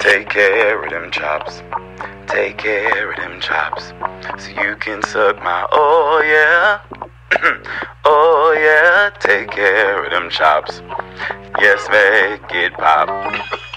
Take care of them chops. Take care of them chops. So you can suck my, oh yeah. Oh yeah, take care of them chops. Yes, make it pop.